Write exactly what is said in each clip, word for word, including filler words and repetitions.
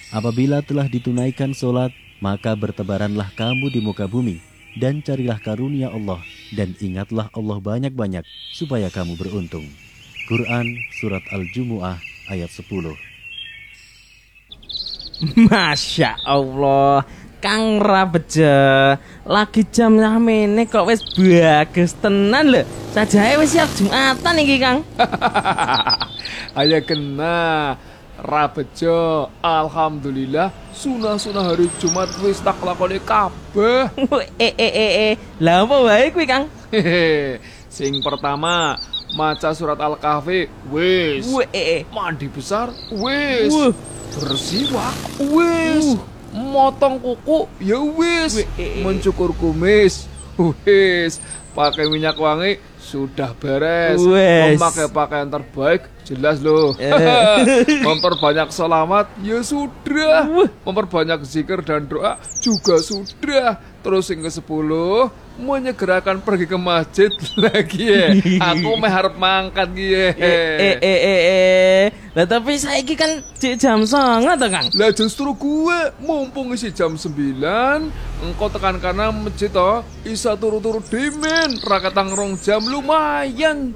Apabila telah ditunaikan solat, maka bertebaranlah kamu di muka bumi, dan carilah karunia Allah, dan ingatlah Allah banyak-banyak, supaya kamu beruntung. Quran Surat Al-Jumu'ah ayat sepuluh. Masya Allah, Kang Rabeja, lagi jam ramene kok wis bagus tenan lho. Sajae wis siap Jumatan iki, Kang. Ayo kena Rabejo, alhamdulillah sunah-sunah hari Jumat wis tak lakoni kabeh. eh eh eh eh, lah apa wae kuwi, Kang? Hehe. Sing pertama, maca surat Al-Kahfi wis. Eh eh. Mandi besar wis. Wuh. Bersiwak wis. Motong kuku ya wis. Mencukur kumis wis. Pakai minyak wangi sudah beres. Wes. Memakai pakaian terbaik jelas loh. Memperbanyak selamat ya sudah. Memperbanyak zikir dan doa juga sudah. Terus yang ke sepuluh, menyegerakan pergi ke masjid lagi ya. Aku meh harap mangkat ya. Eh eh eh eh. Lah tapi saiki kan jam songo to, Kang. Lah justru gue mumpung isi jam sembilan, engkau tekan kanan masjid toh, isa turu-turu demen, raketang rong jam lumayan.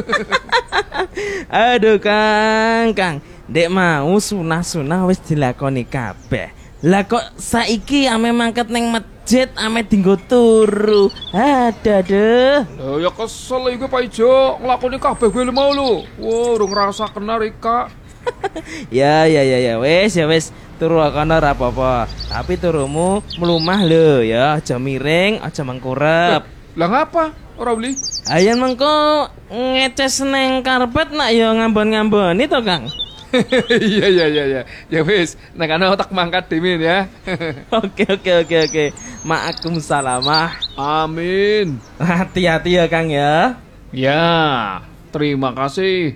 Aduh, Kang, Kang. Dek mau sunah-sunah wis dilakoni kabeh. Lah kok saiki ame mangkat neng masjid ame dinggo turu. Ada deh. Lah ya kesel iki Pak Ijo, nglakoni kabeh gue mau lho. Wah, urung ngrasa kena Rika. Ya ya ya ya wes ya wes turu kono ora apa-apa. Tapi turumu mlumah lho ya, aja miring, aja mengkurep. Lah ngapa? Ora beli? Ayen mengko ngeces neng karpet nak ya ngambon-ngamboni to, Kang. Iya iya iya iya. Ya wis, nek ana otak mangkat demen ya. Oke oke oke oke. Ma'akum salamah. Amin. Hati-hati ya, Kang ya. Ya, terima kasih.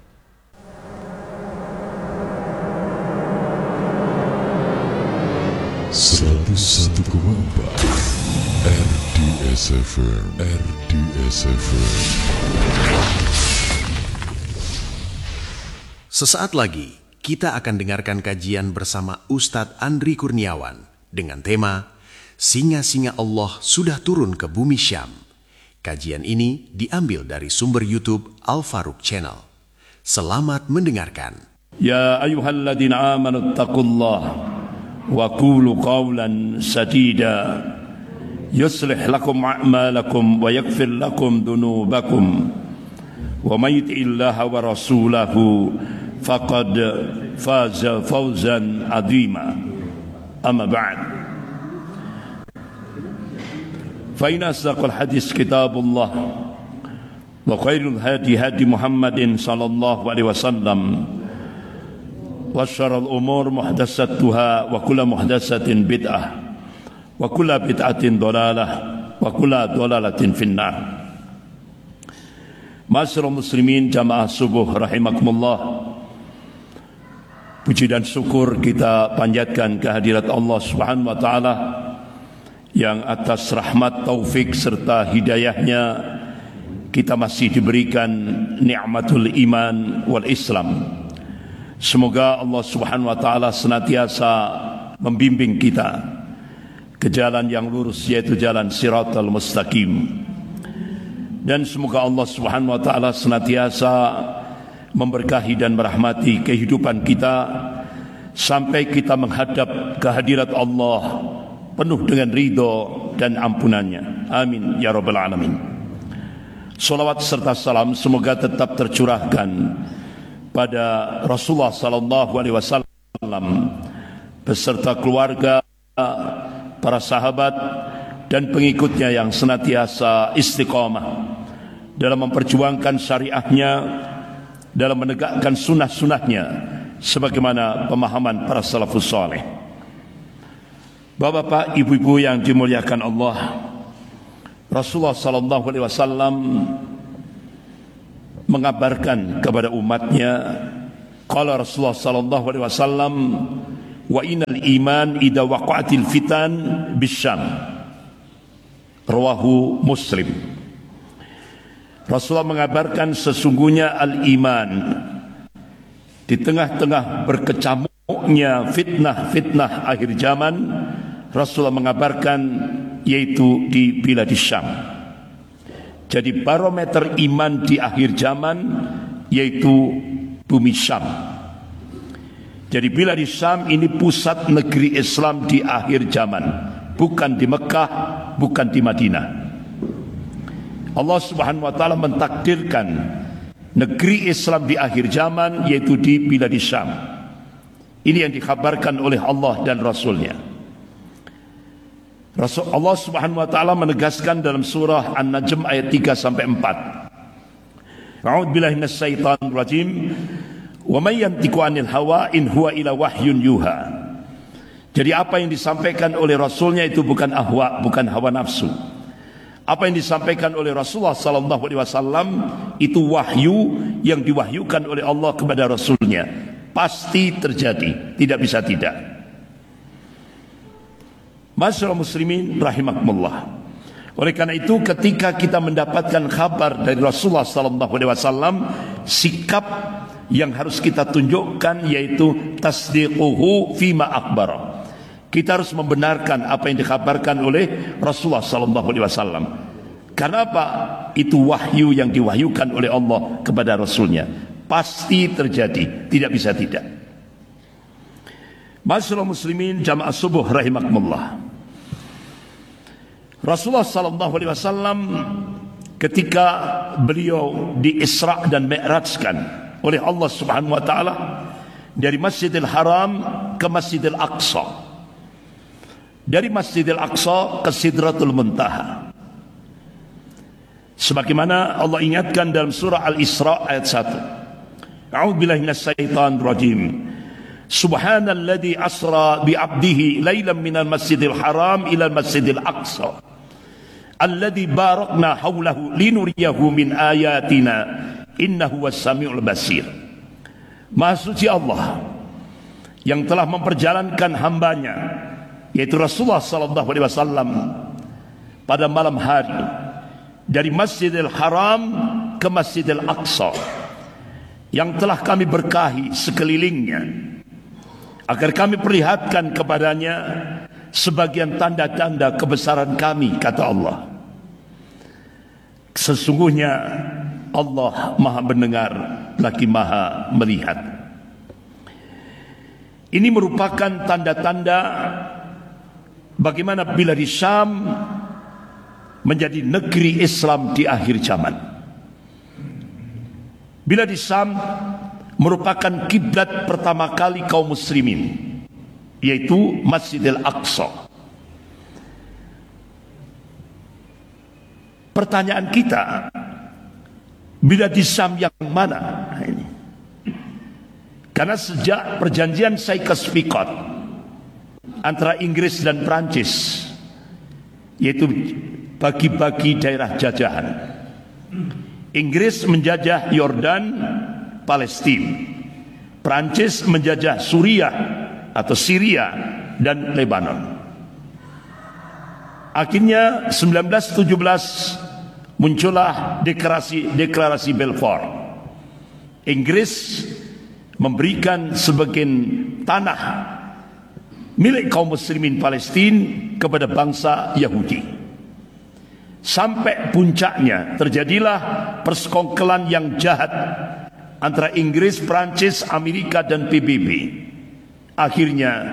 seratus satu koma empat R D S F M R D S F M. Sesaat lagi kita akan dengarkan kajian bersama Ustadz Andri Kurniawan dengan tema Singa-singa Allah sudah turun ke bumi Syam. Kajian ini diambil dari sumber YouTube Al Faruq Channel. Selamat mendengarkan. Ya ayyuhalladzina amanu taqullaha wa qulu qawlan sadida yuslih lakum a'malakum wa yaghfir lakum dhunubakum wa may yuti'illaha wa rasulahu faqad faza fawzan 'azima. Amma ba'd, fa inna asdaqal hadis kitabullah wa khairul hadi hadi Muhammadin sallallahu alaihi wasallam wa syarrul umur muhdatsatuha wa kullu muhdatsatin bid'ah wa kullu bid'atin dhalalah wa kullu dhalalatin finnar. Ma'asyiral muslimin jamaah subuh rahimakumullah. Puji dan syukur kita panjatkan kehadirat Allah Subhanahu wa taala yang atas rahmat, taufik serta hidayahnya kita masih diberikan nikmatul iman wal Islam. Semoga Allah Subhanahu wa taala senantiasa membimbing kita ke jalan yang lurus, yaitu jalan Shiratal Mustaqim. Dan semoga Allah Subhanahu wa taala senantiasa memberkahi dan merahmati kehidupan kita sampai kita menghadap kehadirat Allah penuh dengan ridho dan ampunannya. Amin ya rabbal alamin. Salawat serta salam semoga tetap tercurahkan pada Rasulullah sallallahu alaihi wasallam beserta keluarga, para sahabat dan pengikutnya yang senantiasa istiqamah dalam memperjuangkan syariahnya, dalam menegakkan sunnah-sunnahnya sebagaimana pemahaman para salafus saleh. Bapak-bapak, ibu-ibu yang dimuliakan Allah, Rasulullah sallallahu alaihi wasallam mengabarkan kepada umatnya, qala Rasulullah sallallahu alaihi wasallam, wa innal iman idza waqa'atil fitan bisyam. Rawahu Muslim. Rasulullah mengabarkan sesungguhnya al-iman di tengah-tengah berkecamuk gemuknya fitnah-fitnah akhir zaman, Rasulullah mengabarkan yaitu di Biladis Syam. Jadi barometer iman di akhir zaman yaitu bumi Syam. Jadi Biladis Syam ini pusat negeri Islam di akhir zaman, bukan di Mekah, bukan di Madinah. Allah Subhanahu wa taala mentakdirkan negeri Islam di akhir zaman yaitu di Biladis Syam. Ini yang dikabarkan oleh Allah dan Rasulnya. Rasul Allah Subhanahu wa taala menegaskan dalam surah An-Najm ayat tiga sampai empat. A'udzu billahi minasyaitonir rajim. Wa may yantiqu 'anil hawa in huwa illa wahyun yuha. Jadi apa yang disampaikan oleh Rasulnya itu bukan ahwa, bukan hawa nafsu. Apa yang disampaikan oleh Rasulullah sallallahu alaihi wasallam itu wahyu yang diwahyukan oleh Allah kepada Rasulnya. Pasti terjadi, tidak bisa tidak. Masyaallah muslimin rahimakumullah. Oleh karena itu ketika kita mendapatkan kabar dari Rasulullah sallallahu alaihi wasallam, sikap yang harus kita tunjukkan yaitu tasdiquhu fima akhbara. Kita harus membenarkan apa yang dikabarkan oleh Rasulullah sallallahu alaihi wasallam. Karena apa? Itu wahyu yang diwahyukan oleh Allah kepada Rasulnya. Pasti terjadi, tidak bisa tidak. Masyaallah muslimin jamaah subuh rahimakumullah. Rasulullah sallallahu alaihi wasallam ketika beliau di Isra dan Mi'rajkan oleh Allah Subhanahu wa taala dari Masjidil Haram ke Masjidil Aqsa. Dari Masjidil Aqsa ke Sidratul Muntaha. Sebagaimana Allah ingatkan dalam surah Al-Isra ayat satu. A'udzu billahi minasyaitonir rajim. Subhanalladzi asra bi 'abdihi lailan minal masjidil haram ila masjidil aqsa. Alladzi barakna haulahu linuriyahu min ayatina innahu was-sami'ul basir. Maha suci Allah yang telah memperjalankan hambanya yaitu Rasulullah sallallahu alaihi wasallam pada malam hari dari Masjidil Haram ke Masjidil Aqsa yang telah kami berkahi sekelilingnya agar kami perlihatkan kepadanya sebagian tanda-tanda kebesaran kami, kata Allah. Sesungguhnya Allah Maha mendengar lagi Maha melihat. Ini merupakan tanda-tanda bagaimana Biladis Syam menjadi negeri Islam di akhir zaman. Biladis Syam merupakan kiblat pertama kali kaum muslimin, yaitu Masjidil Aqsa. Pertanyaan kita, Biladis Syam yang mana? Nah, ini. Karena sejak perjanjian Sykes-Picot antara Inggris dan Prancis, yaitu bagi-bagi daerah jajahan. Inggris menjajah Yordan, Palestina. Prancis menjajah Suriah atau Syria dan Lebanon. Akhirnya sembilan belas tujuh belas muncullah deklarasi deklarasi Balfour. Inggris memberikan sebagian tanah milik kaum muslimin Palestina kepada bangsa Yahudi. Sampai puncaknya terjadilah persekongkolan yang jahat antara Inggris, Prancis, Amerika dan P B B. Akhirnya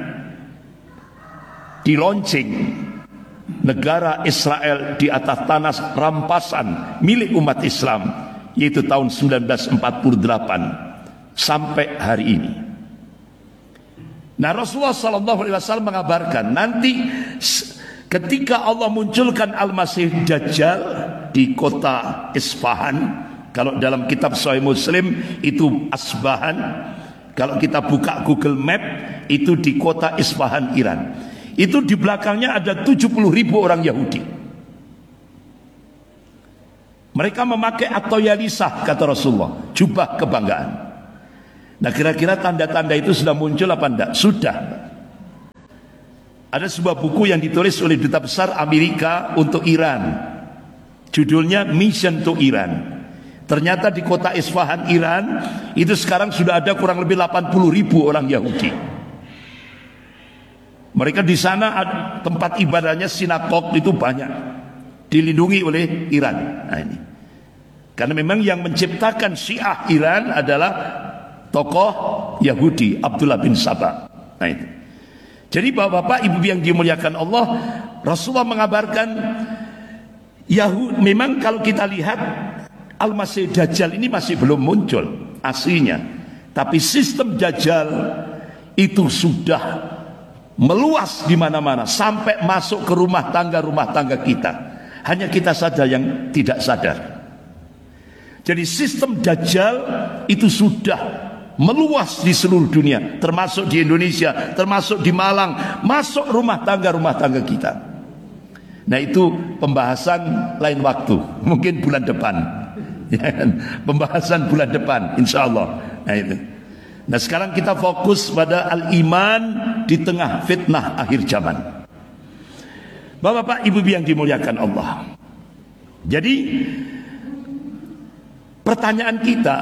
dilaunching negara Israel di atas tanah rampasan milik umat Islam, yaitu tahun seribu sembilan ratus empat puluh delapan sampai hari ini. Nah, Rasulullah sallallahu alaihi wasallam mengabarkan nanti ketika Allah munculkan Al-Masih Dajjal di kota Isfahan, kalau dalam kitab Sahih Muslim itu Asbahan, kalau kita buka Google Map itu di kota Isfahan, Iran. Itu di belakangnya ada tujuh puluh ribu orang Yahudi. Mereka memakai atoyalisah, kata Rasulullah, jubah kebanggaan. Nah, kira-kira tanda-tanda itu sudah muncul apa enggak? Sudah. Ada sebuah buku yang ditulis oleh Duta Besar Amerika untuk Iran. Judulnya Mission to Iran. Ternyata di kota Isfahan, Iran, itu sekarang sudah ada kurang lebih delapan puluh ribu orang Yahudi. Mereka di sana ada tempat ibadahnya, sinagog itu banyak, dilindungi oleh Iran. Nah ini, karena memang yang menciptakan Syiah Iran adalah tokoh Yahudi Abdullah bin Saba. Nah itu. Jadi bapak-bapak, ibu yang dimuliakan Allah, Rasulullah mengabarkan Yahudi, memang kalau kita lihat Al-Masih Dajjal ini masih belum muncul aslinya, tapi sistem Dajjal itu sudah meluas di mana-mana sampai masuk ke rumah tangga-rumah tangga kita. Hanya kita saja yang tidak sadar. Jadi sistem Dajjal itu sudah meluas di seluruh dunia, termasuk di Indonesia, termasuk di Malang, masuk rumah tangga-rumah tangga kita. Nah itu pembahasan lain waktu, mungkin bulan depan. Pembahasan bulan depan, insya Allah. Nah itu. Nah sekarang kita fokus pada al-iman di tengah fitnah akhir zaman. Bapak-bapak, ibu yang dimuliakan Allah. Jadi pertanyaan kita,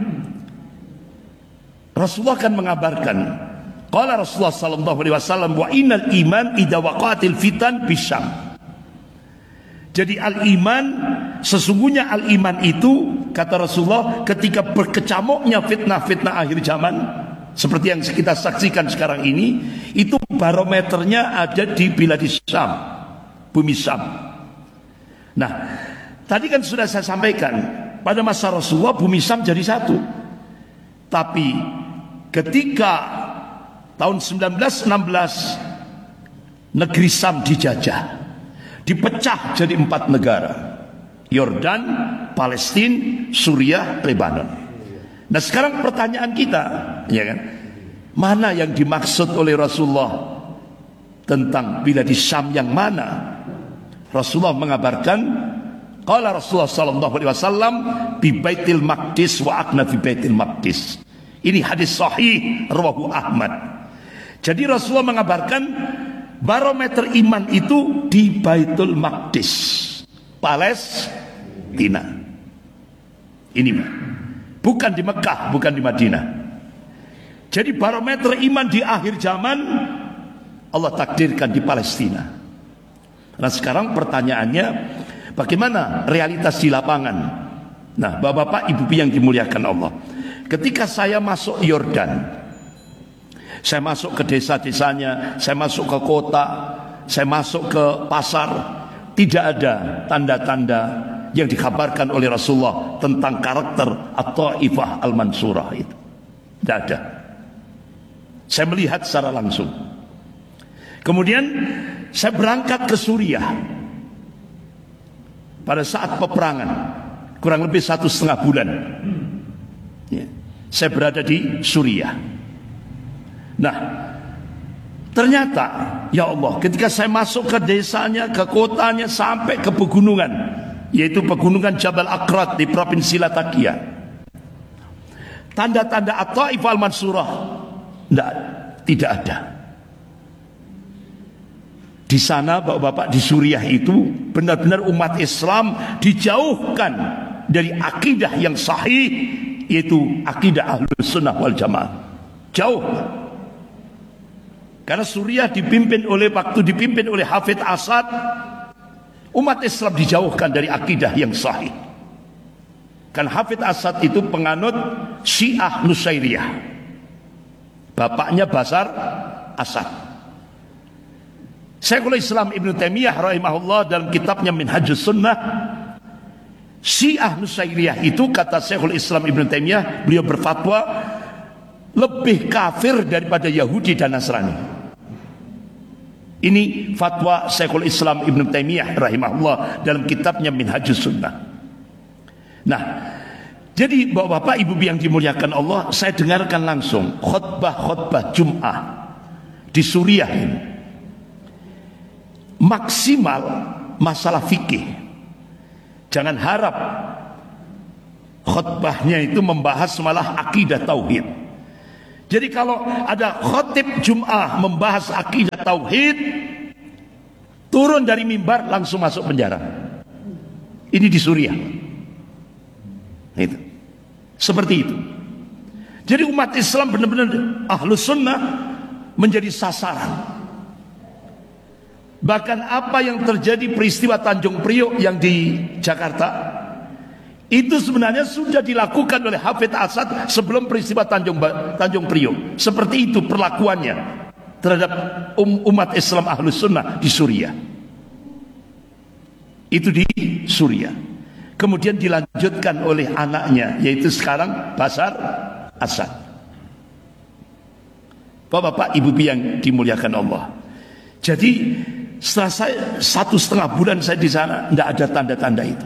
Rasulullah kan mengabarkan, qala Rasulullah sallallahu alaihi wasallam, wa innal iman idza waqa'atil fitan bisyam. Jadi al-iman, sesungguhnya al-iman itu, kata Rasulullah, ketika berkecamuknya fitnah-fitnah akhir zaman seperti yang kita saksikan sekarang ini, itu barometernya ada di biladi Syam, bumi Syam. Nah, tadi kan sudah saya sampaikan, pada masa Rasulullah bumi Syam jadi satu. Tapi ketika tahun sembilan belas enam belas negeri Syam dijajah, dipecah jadi empat negara: Yordan, Palestina, Suriah, Lebanon. Nah sekarang pertanyaan kita, ya kan, mana yang dimaksud oleh Rasulullah tentang biladi Syam yang mana? Rasulullah mengabarkan, qala Rasulullah sallallahu alaihi wasallam, bi Baitil Maqdis wa aqna fi Baitil Maqdis. Ini hadis sahih rawahu Ahmad. Jadi Rasulullah mengabarkan barometer iman itu di Baitul Maqdis, Palestina. Ini bukan di Mekah, bukan di Madinah. Jadi barometer iman di akhir zaman Allah takdirkan di Palestina. Nah sekarang pertanyaannya, bagaimana realitas di lapangan? Nah bapak-bapak, ibu yang dimuliakan Allah, ketika saya masuk Yordan, saya masuk ke desa-desanya, saya masuk ke kota, saya masuk ke pasar, tidak ada tanda-tanda yang dikabarkan oleh Rasulullah tentang karakter At-Taifah Al-Mansurah itu. Tidak ada. Saya melihat secara langsung. Kemudian saya berangkat ke Suriah pada saat peperangan, kurang lebih satu setengah bulan. Ya, saya berada di Suriah. Nah, ternyata ya Allah, ketika saya masuk ke desanya, ke kotanya, sampai ke pegunungan, yaitu pegunungan Jabal Akrat di provinsi Latakia, tanda-tanda At-Taifah Al-Mansurah tidak, tidak ada. Di sana bapak-bapak, di Suriah itu benar-benar umat Islam dijauhkan dari akidah yang sahih, yaitu akidah Ahlus Sunnah wal Jamaah. Jauh. Karena Suriah dipimpin oleh, waktu dipimpin oleh Hafidh Asad, umat Islam dijauhkan dari akidah yang sahih. Kan Hafidh Asad itu penganut Syiah Nusairiyah, bapaknya Bashar Asad. Syekhul Islam Ibnu Taimiyah rahimahullah dalam kitabnya Minhajus Sunnah, Syiah Nusairiyah itu, kata Syekhul Islam Ibnu Taimiyah, beliau berfatwa lebih kafir daripada Yahudi dan Nasrani. Ini fatwa Syekhul Islam Ibnu Taimiyah rahimahullah dalam kitabnya Minhajus Sunnah. Nah, jadi bapak-bapak, ibu yang dimuliakan Allah, saya dengarkan langsung khutbah-khutbah Jum'ah di Suriah ini. Maksimal masalah fikih. Jangan harap khutbahnya itu membahas malah akidah tauhid. Jadi kalau ada khotib Jum'ah membahas akidah tauhid, turun dari mimbar langsung masuk penjara. Ini di Suriah. Itu. Seperti itu. Jadi umat Islam benar-benar Ahlus Sunnah menjadi sasaran. Bahkan apa yang terjadi peristiwa Tanjung Priok yang di Jakarta, itu sebenarnya sudah dilakukan oleh Hafidz Asad sebelum peristiwa Tanjung Tanjung Priok. Seperti itu perlakuannya terhadap um, umat Islam Ahlus Sunnah di Suriah. Itu di Suriah. Kemudian dilanjutkan oleh anaknya, yaitu sekarang Bashar Asad. Bapak-bapak, ibu-ibu yang dimuliakan Allah. Jadi setelah saya satu setengah bulan saya di sana, tidak ada tanda-tanda itu.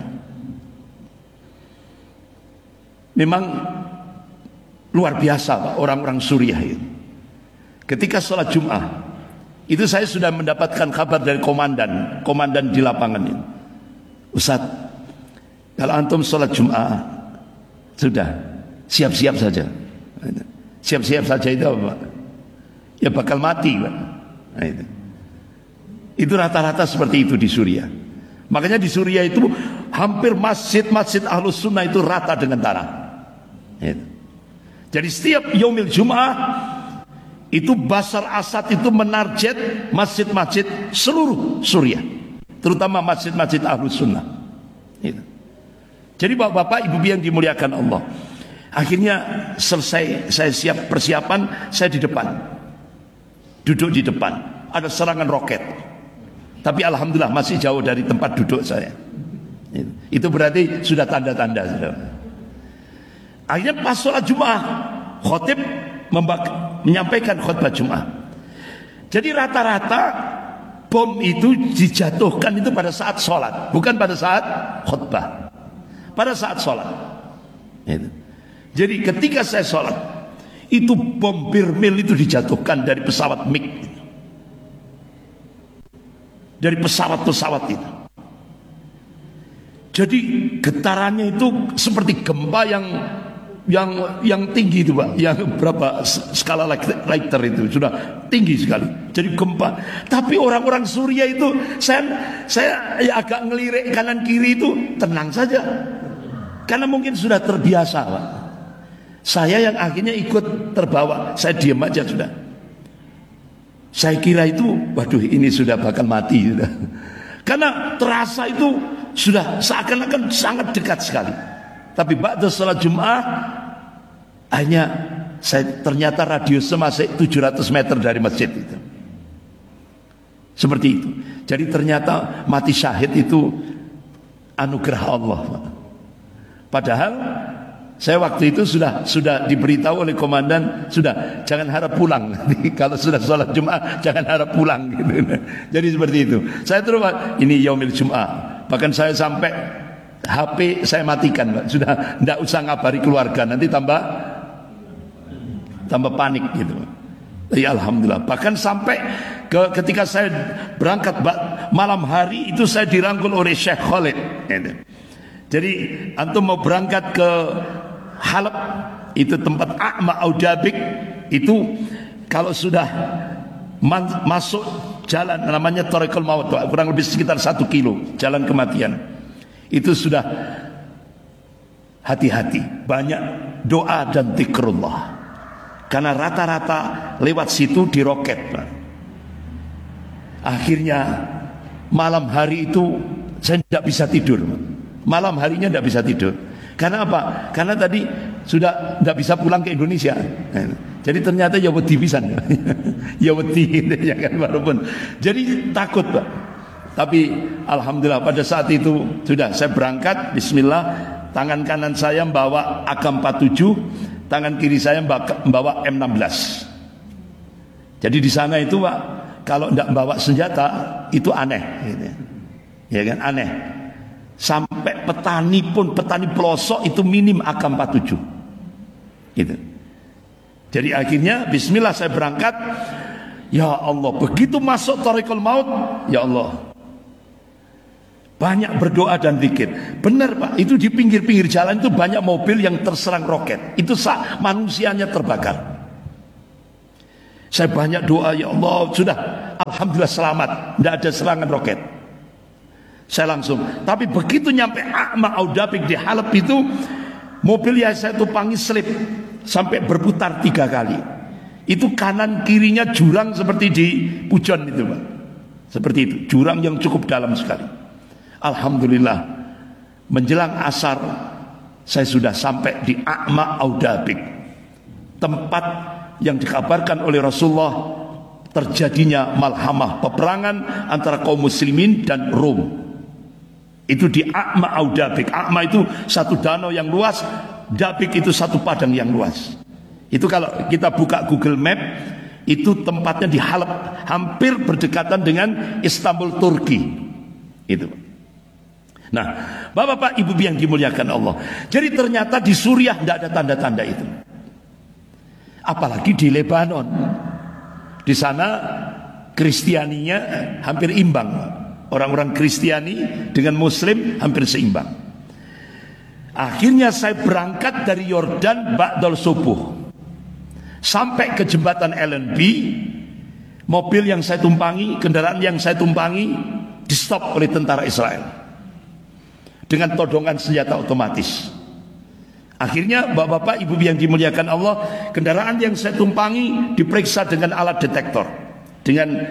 Memang luar biasa Pak, orang-orang Suriah itu. Ketika sholat Jum'ah, itu saya sudah mendapatkan kabar dari komandan, komandan di lapangan itu. Ustaz, kalau antum sholat Jum'ah, sudah siap-siap saja. Siap-siap saja itu apa Pak? Ya bakal mati Pak. Nah, itu. Itu rata-rata seperti itu di Suriah. Makanya di Suriah itu hampir masjid-masjid Ahlus Sunnah itu rata dengan tanah. Itu. Jadi setiap yaumil Jum'ah itu Bashar Asad itu menarget masjid-masjid seluruh Suriah, terutama masjid-masjid Ahlus Sunnah. Itu. Jadi bapak-bapak, ibu-ibu yang dimuliakan Allah, akhirnya selesai saya siap persiapan, saya di depan, duduk di depan. Ada serangan roket, tapi alhamdulillah masih jauh dari tempat duduk saya. Itu, itu berarti sudah tanda-tanda. Akhirnya pas sholat Jum'ah, khotib menyampaikan khutbah Jum'ah. Jadi rata-rata bom itu dijatuhkan itu pada saat sholat, bukan pada saat khutbah. Pada saat sholat. Itu. Jadi ketika saya sholat, itu bom Birmil itu dijatuhkan dari pesawat MiG, dari pesawat-pesawat itu. Jadi getarannya itu seperti gempa yang yang yang tinggi itu Pak, yang berapa skala Richter itu sudah tinggi sekali. Jadi gempa. Tapi orang-orang Suriah itu saya saya ya agak ngelirik kanan kiri itu tenang saja, karena mungkin sudah terbiasa Pak. Saya yang akhirnya ikut terbawa, saya diam aja sudah. Saya kira itu, waduh ini sudah bakal mati sudah. Karena terasa itu sudah seakan-akan sangat dekat sekali. Tapi ba'da salat Jum'ah, hanya saya ternyata radiusnya masih tujuh ratus meter dari masjid itu. Seperti itu. Jadi ternyata mati syahid itu anugerah Allah. Padahal saya waktu itu sudah sudah diberitahu oleh komandan, sudah jangan harap pulang. Kalau sudah sholat Jum'ah jangan harap pulang gitu. Jadi seperti itu. Saya terus ini yaumil Jum'ah. Bahkan saya sampai H P saya matikan, Pak. Sudah tidak usah ngabari keluarga, nanti tambah tambah panik gitu. Ya alhamdulillah. Bahkan sampai ke, ketika saya berangkat malam hari itu saya dirangkul oleh Syekh Khalid. Gitu. Jadi antum mau berangkat ke Halab, itu tempat A'ma Audabik, itu kalau sudah man, masuk jalan namanya Thariqul Maut, kurang lebih sekitar satu kilo jalan kematian. Itu sudah hati-hati, banyak doa dan zikrullah. Karena rata-rata lewat situ diroket. Akhirnya malam hari itu saya tidak bisa tidur. Malam harinya tidak bisa tidur. Karena apa? Karena tadi sudah tidak bisa pulang ke Indonesia. Jadi ternyata ya wedi pisan. Ya wedi ya kan, walaupun. Jadi takut, Pak. Tapi alhamdulillah pada saat itu sudah saya berangkat, bismillah, tangan kanan saya membawa A K empat puluh tujuh, tangan kiri saya membawa M enam belas. Jadi di sana itu Pak, kalau tidak membawa senjata itu aneh gitu. Ya kan, aneh. Sampai petani pun, petani pelosok itu minim A K empat puluh tujuh. Gitu. Jadi akhirnya bismillah saya berangkat. Ya Allah, begitu masuk Thariqul Maut, ya Allah, banyak berdoa dan zikir. Benar Pak, itu di pinggir-pinggir jalan itu banyak mobil yang terserang roket. Itu sah, manusianya terbakar. Saya banyak doa, ya Allah, sudah alhamdulillah selamat, tidak ada serangan roket. Saya langsung, tapi begitu nyampe A'ma Audabik di Halab itu, mobil yang saya tumpangi selip sampai berputar tiga kali. Itu kanan kirinya jurang seperti di Pujon itu Pak. Seperti itu, jurang yang cukup dalam sekali. Alhamdulillah, menjelang asar saya sudah sampai di A'ma Audabik, tempat yang dikabarkan oleh Rasulullah terjadinya malhamah, peperangan antara kaum muslimin dan Rom. Itu di A'ma Audabik. A'ma itu satu danau yang luas, Dabik itu satu padang yang luas. Itu kalau kita buka Google Map, itu tempatnya di Halab, hampir berdekatan dengan Istanbul, Turki. Itu. Nah, Bapak-bapak, Ibu yang dimuliakan Allah. Jadi ternyata di Suriah tidak ada tanda-tanda itu. Apalagi di Lebanon. Di sana Kristianinya hampir imbang. Orang-orang Kristiani dengan Muslim hampir seimbang. Akhirnya saya berangkat dari Yordan ba'dal subuh. Sampai ke jembatan Allenby, mobil yang saya tumpangi, kendaraan yang saya tumpangi di stop oleh tentara Israel dengan todongan senjata otomatis. Akhirnya bapak-bapak, ibu yang dimuliakan Allah, kendaraan yang saya tumpangi diperiksa dengan alat detektor, dengan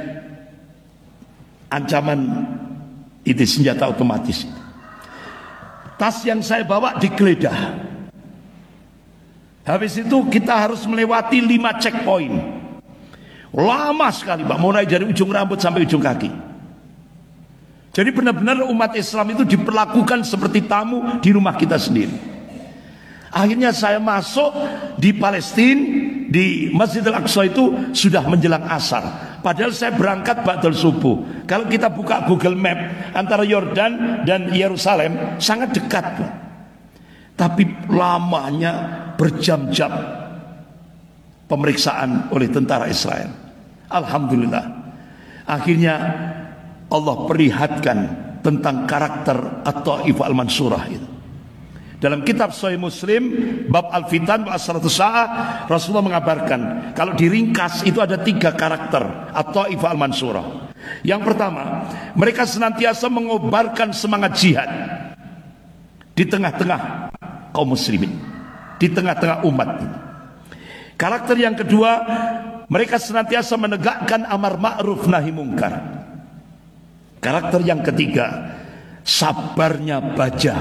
ancaman itu senjata otomatis. Tas yang saya bawa digeledah. Habis itu kita harus melewati lima checkpoint. Lama sekali Pak, mulai dari ujung rambut sampai ujung kaki. Jadi benar-benar umat Islam itu diperlakukan seperti tamu di rumah kita sendiri. Akhirnya saya masuk di Palestina, di Masjid Al-Aqsa itu sudah menjelang asar. Padahal saya berangkat ba'dal subuh. Kalau kita buka Google Map, antara Yordan dan Yerusalem sangat dekat Pak. Tapi lamanya berjam-jam pemeriksaan oleh tentara Israel. Alhamdulillah, akhirnya Allah perlihatkan tentang karakter At-Taif Al-Mansurah itu. Dalam kitab Sahih Muslim bab Al-Fitan wa Asratus Sa'ah, Rasulullah mengabarkan kalau diringkas itu ada tiga karakter At-Taif Al-Mansurah. Yang pertama, mereka senantiasa mengobarkan semangat jihad di tengah-tengah kaum muslimin, di tengah-tengah umat. Karakter yang kedua, mereka senantiasa menegakkan amar ma'ruf nahi mungkar. Karakter yang ketiga, sabarnya baja.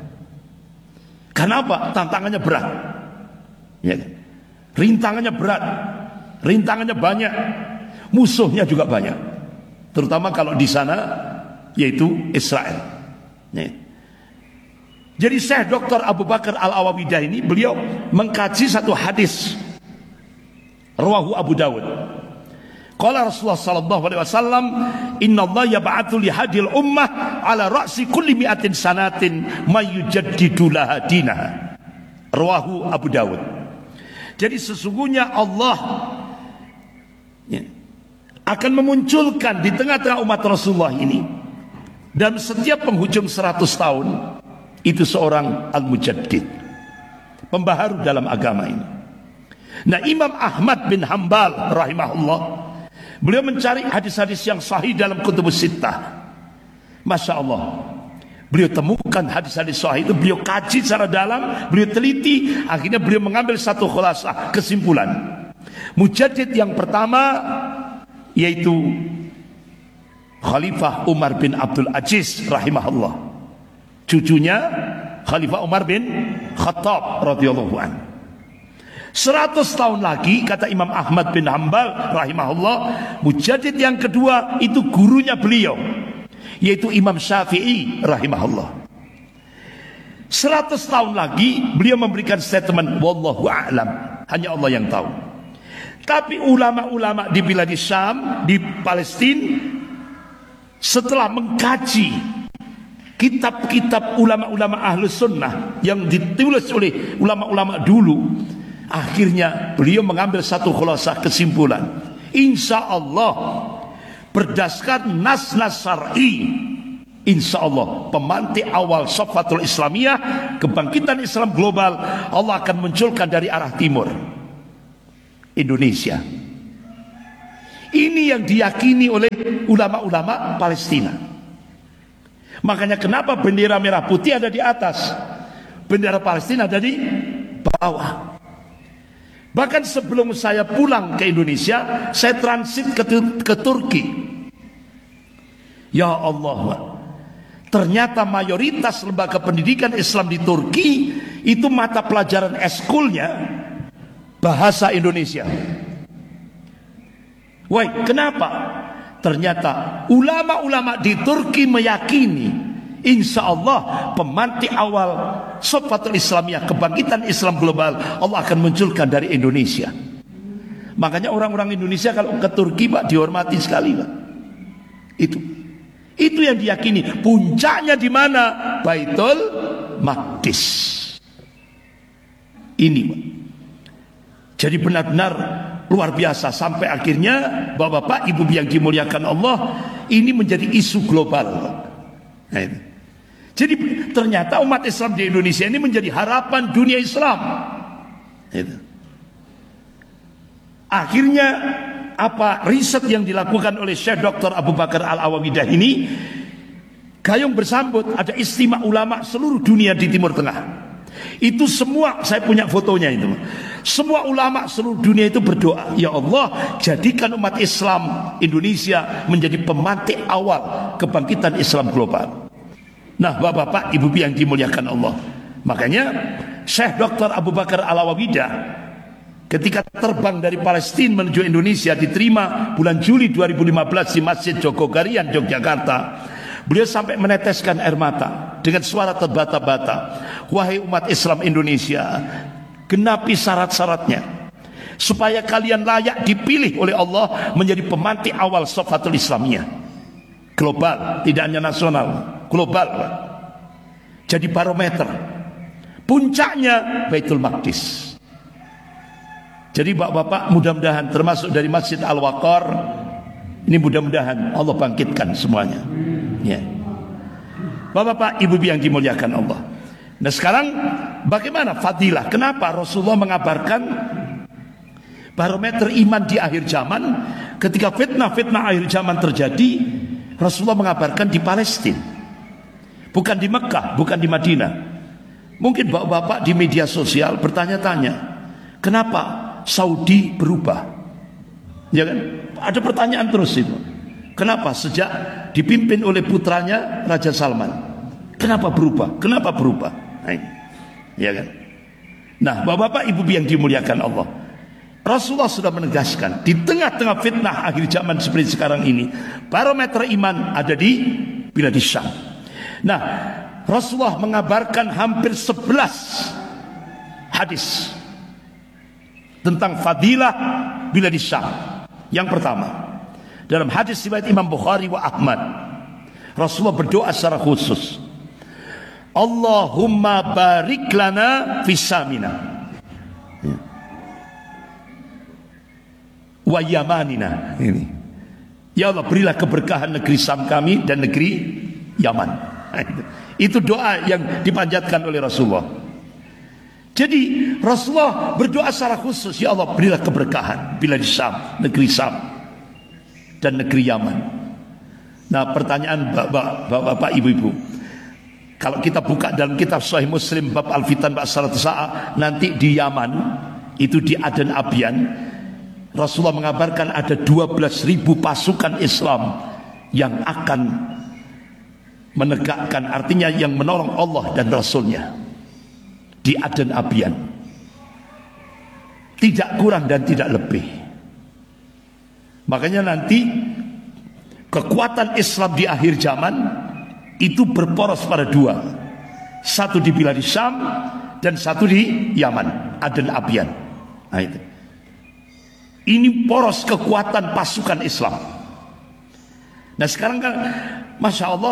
Kenapa? Tantangannya berat, ya, rintangannya berat, rintangannya banyak, musuhnya juga banyak. Terutama kalau di sana yaitu Israel. Ya. Jadi Syekh Doktor Abu Bakar Al-Awawidah ini beliau mengkaji satu hadis rawahu Abu Dawud. Qala Rasulullah sallallahu alaihi wasallam, "Innallaha yab'atsu li hadil ummah ala ra'si kulli mi'atin sanatin may yujaddidu laha dinaha." Rawahu Abu Dawud. Jadi sesungguhnya Allah ya, akan memunculkan di tengah-tengah umat Rasulullah ini dalam setiap penghujung seratus tahun itu seorang al-mujaddid, pembaharu dalam agama ini. Nah, Imam Ahmad bin Hanbal rahimahullah, beliau mencari hadis-hadis yang sahih dalam kutubus sittah. Masya Allah, beliau temukan hadis-hadis sahih itu, beliau kaji secara dalam, beliau teliti, akhirnya beliau mengambil satu khulasah, kesimpulan. Mujaddid yang pertama yaitu Khalifah Umar bin Abdul Aziz rahimahullah, cucunya Khalifah Umar bin Khattab radhiyallahu anhu. Seratus tahun lagi, kata Imam Ahmad bin Hanbal rahimahullah, mujaddid yang kedua itu gurunya beliau, yaitu Imam Syafi'i rahimahullah. Seratus tahun lagi beliau memberikan statement wallahu a'lam, hanya Allah yang tahu. Tapi ulama-ulama di bilad Syam, di Palestina, setelah mengkaji kitab-kitab ulama-ulama ahlus sunnah yang ditulis oleh ulama-ulama dulu, akhirnya beliau mengambil satu khulasah kesimpulan. Insya Allah berdasarkan nas-nas syar'i, insya Allah pemantik awal Safatul Islamiyah, kebangkitan Islam global, Allah akan munculkan dari arah timur, Indonesia. Ini yang diyakini oleh ulama-ulama Palestina. Makanya kenapa bendera merah putih ada di atas, bendera Palestina ada di bawah. Bahkan sebelum saya pulang ke Indonesia, saya transit ke, ke Turki. Ya Allah, Pak. Ternyata mayoritas lembaga pendidikan Islam di Turki itu mata pelajaran eskulnya bahasa Indonesia. Woi, kenapa? Ternyata ulama-ulama di Turki meyakini insya Allah pemantik awal Sofatul Islamiyah, kebangkitan Islam global, Allah akan munculkan dari Indonesia. Makanya orang-orang Indonesia kalau ke Turki, Pak, dihormati sekali, Pak. Itu Itu yang diyakini. Puncaknya di mana? Baitul Maqdis. Ini, Pak. Jadi benar-benar luar biasa sampai akhirnya Bapak-bapak, Ibu yang dimuliakan Allah, ini menjadi isu global. Nah, ini. Jadi ternyata umat Islam di Indonesia ini menjadi harapan dunia Islam. Itu. Akhirnya apa riset yang dilakukan oleh Syekh Doktor Abu Bakar Al-Awawidah ini gayung bersambut, ada istimewa ulama seluruh dunia di Timur Tengah. Itu semua saya punya fotonya itu. Semua ulama seluruh dunia itu berdoa, ya Allah, jadikan umat Islam Indonesia menjadi pemantik awal kebangkitan Islam global. Nah, Bapak-bapak, Ibu yang dimuliakan Allah. Makanya Syekh Doktor Abu Bakar Al-Awawidah ketika terbang dari Palestina menuju Indonesia, diterima bulan Juli dua ribu lima belas di Masjid Jogogarian, Yogyakarta. Beliau sampai meneteskan air mata dengan suara terbata-bata. Wahai umat Islam Indonesia, genapi syarat-syaratnya supaya kalian layak dipilih oleh Allah menjadi pemantik awal Sofatul Islamiyah global, tidak hanya nasional, global. Jadi barometer. Puncaknya Baitul Maqdis. Jadi bapak-bapak, mudah-mudahan termasuk dari Masjid Al-Waqar ini, mudah-mudahan Allah bangkitkan semuanya. Ya. Bapak-bapak, Ibu yang dimuliakan Allah. Nah sekarang bagaimana fadilah? Kenapa Rasulullah mengabarkan barometer iman di akhir zaman? Ketika fitnah-fitnah akhir zaman terjadi, Rasulullah mengabarkan di Palestina, bukan di Mekah, bukan di Madinah. Mungkin bapak-bapak di media sosial bertanya-tanya, kenapa Saudi berubah? Ya kan? Ada pertanyaan terus itu. Kenapa sejak dipimpin oleh putranya Raja Salman, kenapa berubah? Kenapa berubah? Nah, ya kan? Nah, Bapak-bapak, Ibu yang dimuliakan Allah, Rasulullah sudah menegaskan di tengah-tengah fitnah akhir zaman seperti sekarang ini, barometer iman ada di bilad Syam. Nah, Rasulullah mengabarkan hampir sebelas hadis tentang fadilah bilad Syam. Yang pertama, dalam hadis riwayat Imam Bukhari wa Ahmad, Rasulullah berdoa secara khusus, Allahumma barik lana fi Syamina wa Yamanina. Ini, ya Allah, berilah keberkahan negeri Syam kami dan negeri Yaman. Itu doa yang dipanjatkan oleh Rasulullah. Jadi Rasulullah berdoa secara khusus, ya Allah, berilah keberkahan bila di Syam, negeri Syam dan negeri Yaman. Nah, pertanyaan bapak-bapak, ibu-ibu, kalau kita buka dalam kitab Sahih Muslim bab Al-Fitan Ba'sarat Sa'ah, nanti di Yaman itu di Aden Abyan, Rasulullah mengabarkan ada dua belas ribu pasukan Islam yang akan menegakkan, artinya yang menolong Allah dan Rasulnya di Aden Abyan, tidak kurang dan tidak lebih. Makanya nanti kekuatan Islam di akhir zaman itu berporos pada dua, satu di bilad Syam dan satu di Yaman, Aden Abyan. Nah, itu. Ini poros kekuatan pasukan Islam. Nah sekarang kan Masya Allah,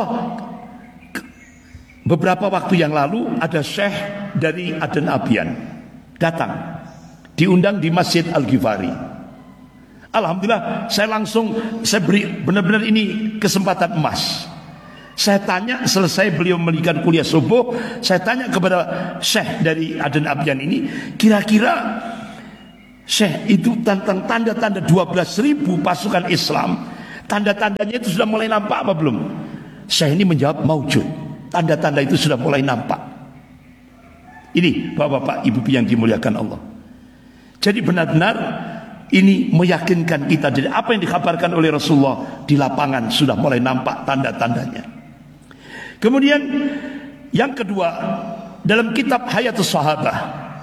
beberapa waktu yang lalu ada syekh dari Aden Abyan datang, diundang di Masjid Al-Ghifari. Alhamdulillah, saya langsung, saya beri benar-benar ini kesempatan emas. Saya tanya, selesai beliau memberikan kuliah subuh, saya tanya kepada syekh dari Aden Abyan ini, kira-kira syekh itu tentang tanda-tanda dua belas ribu pasukan Islam, tanda-tandanya itu sudah mulai nampak apa belum? Syekh ini menjawab maujud, tanda-tanda itu sudah mulai nampak. Ini bapak-bapak, ibu yang dimuliakan Allah. Jadi benar-benar ini meyakinkan kita dari apa yang dikabarkan oleh Rasulullah di lapangan sudah mulai nampak tanda-tandanya. Kemudian yang kedua, dalam kitab Hayatus Sahabah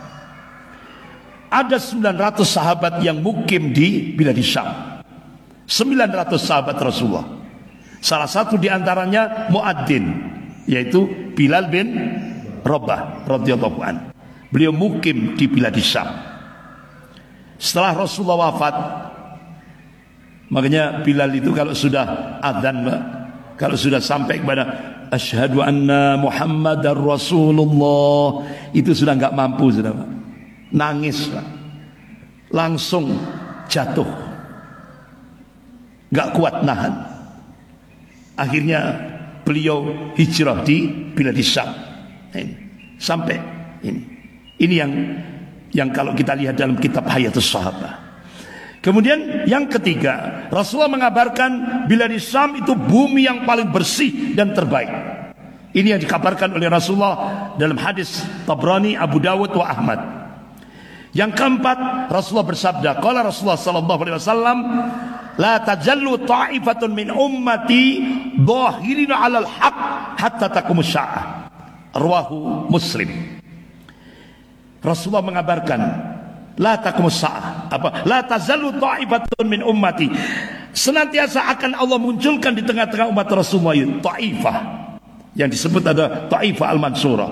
ada sembilan ratus sahabat yang mukim di Bilad Syam. sembilan ratus sahabat Rasulullah. Salah satu di antaranya muadzin, yaitu Bilal bin Rabah radhiyallahu anhu. Beliau mukim di Bilad Syam. Setelah Rasulullah wafat, makanya Bilal itu kalau sudah adzan, kalau sudah sampai kepada asyhadu anna Muhammadar Rasulullah, itu sudah enggak mampu, sudah nangis, langsung jatuh, enggak kuat nahan. Akhirnya beliau hijrah di Bilad Syam. Ini sampai ini. Ini yang yang kalau kita lihat dalam kitab Hayatus Sahabah. Kemudian yang ketiga, Rasulullah mengabarkan Bilad Syam itu bumi yang paling bersih dan terbaik. Ini yang dikabarkan oleh Rasulullah dalam hadis Tabrani, Abu Dawud wa Ahmad. Yang keempat, Rasulullah bersabda, qala Rasulullah sallallahu alaihi wasallam, la tajallu ta'ifatun min ummati dhahirina 'alal haqq hatta taqumus sya'ah. Rawahu Muslim. Rasulullah mengabarkan, la taqumus sya'ah, apa? La tazallu ta'ifatun min ummati. Senantiasa akan Allah munculkan di tengah-tengah umat Rasulullah itu ta'ifah yang disebut ada ta'ifah al-mansurah.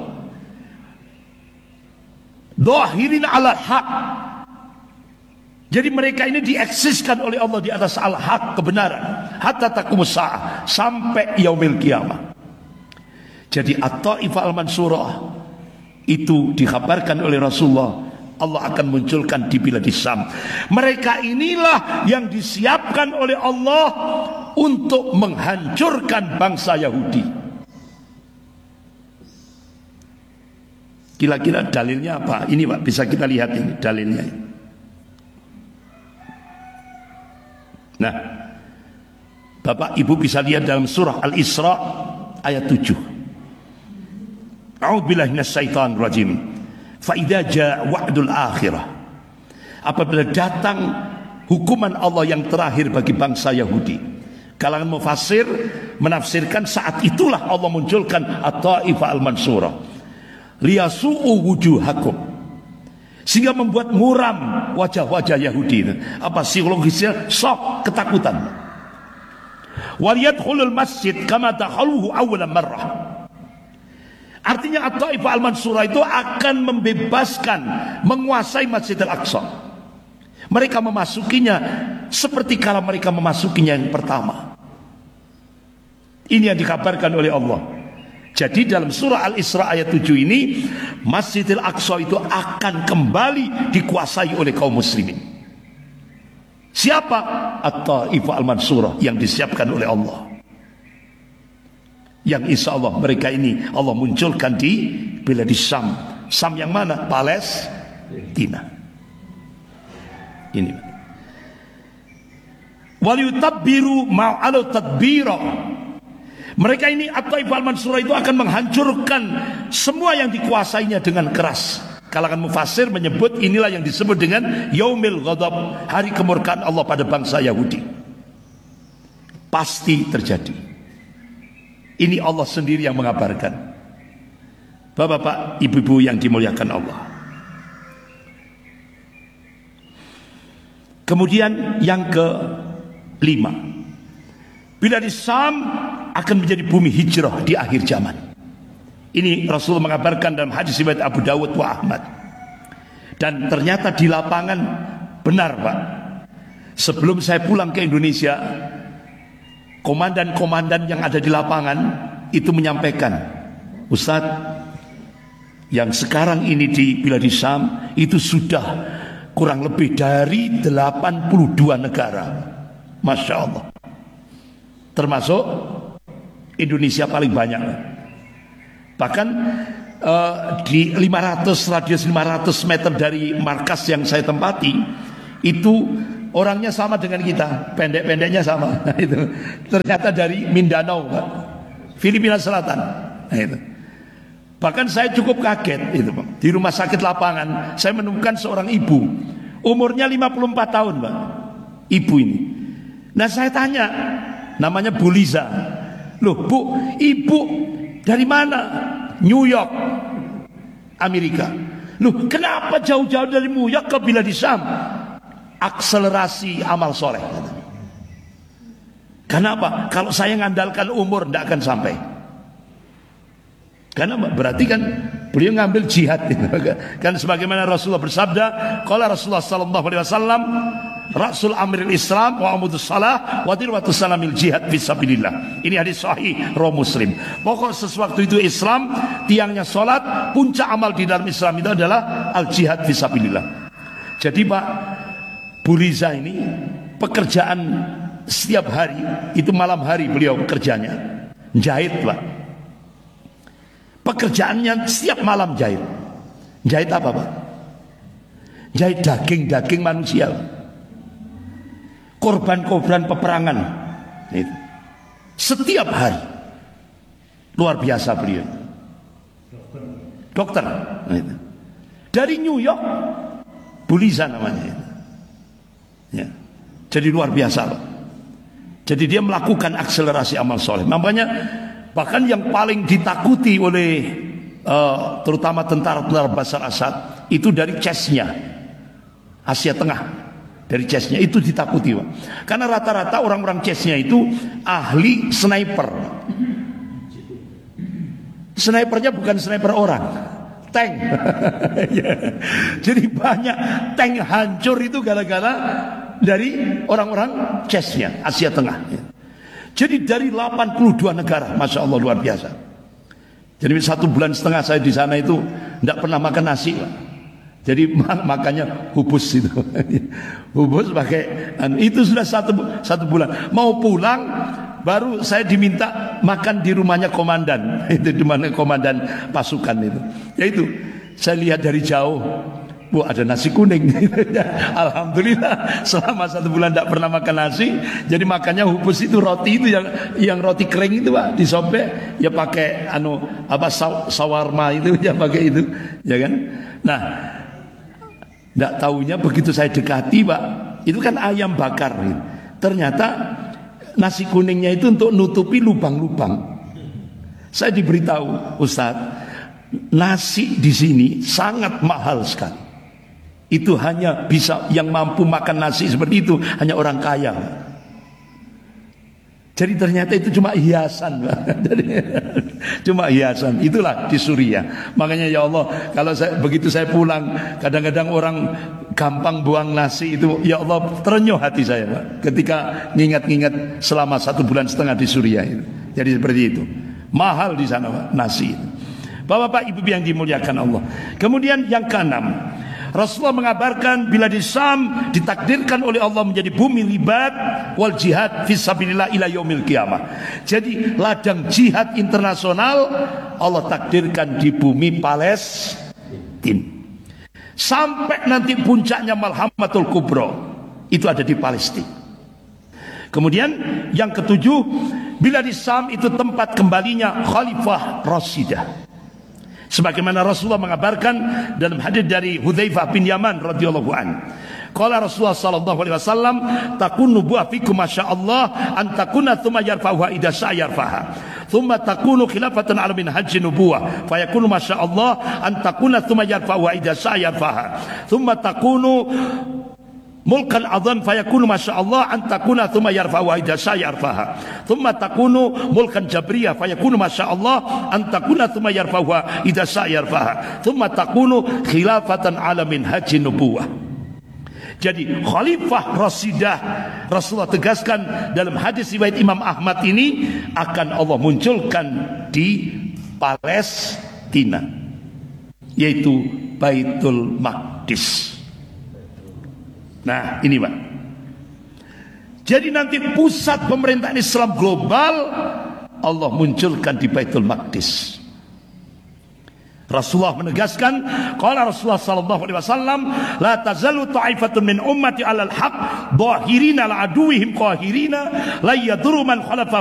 Dhahirin 'ala haq. Jadi mereka ini dieksiskan oleh Allah di atas al-haq, kebenaran, hatta taqumus sya'ah, sampai yaumil qiyamah. Jadi at-ta'ifah al-mansurah itu dikabarkan oleh Rasulullah, Allah akan munculkan di Bilad Syam. Mereka inilah yang disiapkan oleh Allah untuk menghancurkan bangsa Yahudi. Kira-kira dalilnya apa? Ini Pak, bisa kita lihat ini dalilnya. Nah, Bapak Ibu bisa lihat dalam surah Al-Isra ayat tujuh. A'udzubillahi minasyaitonir rajim. Fa idza jaa wa'dul akhirah. Apabila datang hukuman Allah yang terakhir bagi bangsa Yahudi. Kalangan mufassir menafsirkan saat itulah Allah munculkan at-ta'ifah al-mansurah. Liyasu'u wujuhakum. Sehingga membuat muram wajah-wajah Yahudi. Apa psikologisnya? Shock, ketakutan. Waliyadkhulul masjid kama dakhaluhu awwal marrah. Artinya at-ta'ifah al-mansurah itu akan membebaskan, menguasai Masjidil Aqsa. Mereka memasukinya seperti kala mereka memasukinya yang pertama. Ini yang dikabarkan oleh Allah. Jadi dalam surah Al-Isra ayat tujuh ini, Masjidil Aqsa itu akan kembali dikuasai oleh kaum muslimin. Siapa? At-ta'ifah al-mansurah yang disiapkan oleh Allah. Yang insya Allah mereka ini Allah munculkan di Bilad Syam. Syam yang mana? Palestina. Ini. Wal yutabbiru ma'alu tadbira. Mereka ini at-ta'ifah al-mansurah itu akan menghancurkan semua yang dikuasainya dengan keras. Kalangan mufassir menyebut inilah yang disebut dengan yaumil ghadab, hari kemurkaan Allah pada bangsa Yahudi. Pasti terjadi. Ini Allah sendiri yang mengabarkan. Bapak-bapak, ibu-ibu yang dimuliakan Allah. Kemudian yang kelima, Bilad Syam akan menjadi bumi hijrah di akhir zaman. Ini Rasul mengabarkan dalam hadis riwayat Abu Dawud wa Ahmad. Dan ternyata di lapangan benar, Pak. Sebelum saya pulang ke Indonesia, komandan-komandan yang ada di lapangan itu menyampaikan, Ustadz, yang sekarang ini di Bilad Syam itu sudah kurang lebih dari delapan puluh dua negara. Masya Allah. Termasuk Indonesia paling banyak. Bahkan uh, di lima ratus radius lima ratus meter dari markas yang saya tempati itu orangnya sama dengan kita, pendek-pendeknya sama. Nah, itu ternyata dari Mindanao, Pak. Filipina Selatan. Nah, itu. Bahkan saya cukup kaget itu, Pak. Di rumah sakit lapangan saya menemukan seorang ibu, Umurnya lima puluh empat tahun, Pak. Ibu ini. Nah, saya tanya, namanya Bu Liza. Loh, Bu, ibu dari mana? New York, Amerika. Loh, kenapa jauh-jauh dari New York ke Bilad Syam? Akselerasi amal soleh. Kenapa? Kalau saya ngandalkan umur, tidak akan sampai. Karena berarti kan beliau ngambil jihad. Kan sebagaimana Rasulullah bersabda, qala Rasulullah sallallahu alaihi wasallam, Rasul amril Islam wa amudus salah wa dirwatus salamil jihad fisabilillah. Ini hadis sahih riwayat Muslim. Pokok sesuatu itu Islam, tiangnya salat, puncak amal di dalam Islam itu adalah al jihad fisabilillah. Jadi Pak Bu Liza ini pekerjaan setiap hari itu malam hari beliau kerjanya jahit, Pak. Pekerjaannya setiap malam jahit. Jahit apa, Pak? Jahit daging-daging manusia. Korban-korban peperangan. Itu. Setiap hari. Luar biasa beliau. Dokter. Itu. Dari New York, Bu Liza namanya. Itu. Ya. Jadi luar biasa, Pak. Jadi dia melakukan akselerasi amal soleh. Makanya bahkan yang paling ditakuti oleh uh, terutama tentara-tentara Bashar Assad itu dari chestnya, Asia Tengah, dari chestnya itu ditakuti, Pak. Karena rata-rata orang-orang chestnya itu ahli sniper. Snipernya bukan sniper orang, tank. Jadi banyak tank hancur itu gara-gara dari orang-orang chestnya Asia Tengah. Jadi dari delapan puluh dua negara, Masya Allah luar biasa. Jadi satu bulan setengah saya di sana itu tidak pernah makan nasi, Pak. Jadi makannya hubus itu, hubus pakai itu sudah satu satu bulan. Mau pulang baru saya diminta makan di rumahnya komandan, itu di mana komandan pasukan itu. Ya itu saya lihat dari jauh. Bu, ada nasi kuning. Alhamdulillah selama satu bulan tidak pernah makan nasi. Jadi makannya hubus itu, roti itu yang yang roti kering itu, Pak, disobek ya pakai anu apa saw, sawarma itu ya pakai itu, ya kan. Nah, tidak tahunya begitu saya dekati, Pak, itu kan ayam bakar. Ternyata nasi kuningnya itu untuk nutupi lubang-lubang. Saya diberitahu, Ustadz, nasi di sini sangat mahal sekali. Itu hanya bisa yang mampu makan nasi seperti itu hanya orang kaya. Jadi ternyata itu cuma hiasan, cuma hiasan. Itulah di Suriah. Makanya ya Allah, kalau saya begitu saya pulang, kadang-kadang orang gampang buang nasi itu, ya Allah terenyuh hati saya, Pak, ketika ngingat-ngingat selama satu bulan setengah di Suriah itu. Jadi seperti itu. Mahal di sana, Pak, nasi itu. Bapak-bapak, Ibu yang dimuliakan Allah. Kemudian yang keenam, Rasulullah mengabarkan bila di Syam ditakdirkan oleh Allah menjadi bumi libat wal jihad fisabilillah ila yaumil qiyamah. Jadi ladang jihad internasional Allah takdirkan di bumi Palestina. Sampai nanti puncaknya Malhamatul Kubra itu ada di Palestina. Kemudian yang ketujuh, bila di Syam itu tempat kembalinya Khalifah Rashidah. Sebagaimana Rasulullah mengabarkan dalam hadis dari Hudzaifah bin Yaman radhiyallahu an. Qala Rasulullah sallallahu alaihi wasallam, takun nubuwah fikum masyaallah an takuna tsumma yarfa'uha idza sa'yarfaha. Tsumma takunu khilafatan ala min hajji nubuwah, fayakunu masyaallah an takuna tsumma yarfa'uha idza sa'yarfaha. Tsumma takunu mulkan adzan fayakunu masyaallah an takuna thumma yarfa'u idza sayarfaha thumma takunu mulkan jabriyah fayakunu masyaallah an takuna thumma yarfa'u idza sayarfaha thumma takunu khilafatan ala min haji nubuwah. Jadi Khalifah Rashidah, Rasulullah tegaskan dalam hadis riwayat Imam Ahmad ini akan Allah munculkan di Palestina, yaitu Baitul Maqdis. Nah ini, Pak. Jadi nanti pusat pemerintahan Islam global Allah munculkan di Baitul Maqdis. Rasulullah menegaskan, qala Rasulullah sallallahu alaihi wasallam, la tazalu ta'ifatun min ummati 'alal haqq dhahirina 'ala aduwwihim qahirina la yadurru man khalafa